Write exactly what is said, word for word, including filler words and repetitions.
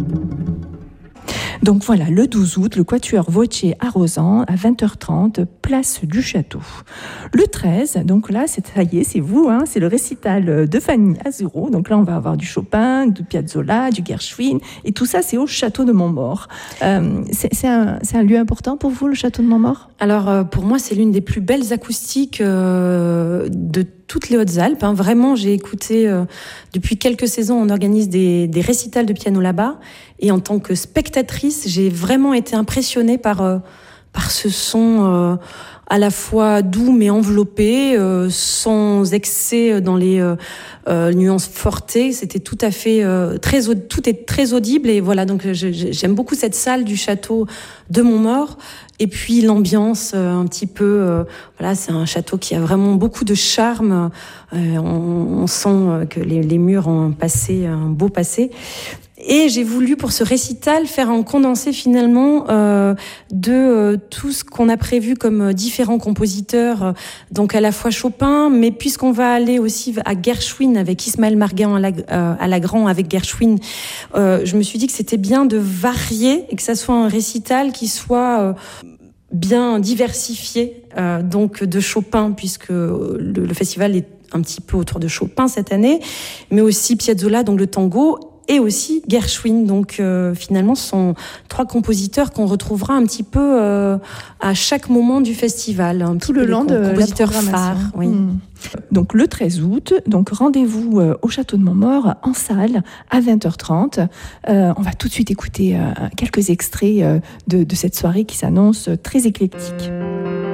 Donc voilà, le douze août, le Quatuor Voce Arrosan à vingt heures trente, place du Château. Le treize, donc là, c'est, ça y est, c'est vous, hein, c'est le récital de Fanny Azuro. Donc là, on va avoir du Chopin, du Piazzolla, du Gershwin, et tout ça, c'est au Château de Montmaur. Euh, c'est, c'est, un, c'est un lieu important pour vous, le Château de Montmaur ? Alors, euh, pour moi, c'est l'une des plus belles acoustiques euh, de toutes les Hautes-Alpes. Hein. Vraiment, j'ai écouté, euh, depuis quelques saisons, on organise des, des récitals de piano là-bas. Et en tant que spectatrice, j'ai vraiment été impressionnée par, euh, par ce son euh, à la fois doux mais enveloppé, euh, sans excès dans les euh, euh, nuances fortées. C'était tout à fait euh, très, tout est très audible. Et voilà, donc je, j'aime beaucoup cette salle du château de Montmaur. Et puis l'ambiance euh, un petit peu, euh, voilà, c'est un château qui a vraiment beaucoup de charme. Euh, on, on sent que les, les murs ont un passé, un beau passé. Et j'ai voulu, pour ce récital, faire un condensé finalement euh, de euh, tout ce qu'on a prévu comme euh, différents compositeurs, euh, donc à la fois Chopin, mais puisqu'on va aller aussi à Gershwin avec Ismaël Marguerite à, la, euh, à Lagrand avec Gershwin, euh, je me suis dit que c'était bien de varier et que ça soit un récital qui soit euh, bien diversifié, euh, donc de Chopin, puisque le, le festival est un petit peu autour de Chopin cette année, mais aussi Piazzolla, donc le tango, et aussi Gershwin. Donc euh, finalement, ce sont trois compositeurs qu'on retrouvera un petit peu euh, à chaque moment du festival. Un Tout le long de la programmation. Phares, oui. Mmh. Donc le treize août, donc rendez-vous euh, au Château de Montmaur en salle à vingt heures trente. Euh, on va tout de suite écouter euh, quelques extraits euh, de, de cette soirée qui s'annonce très éclectique.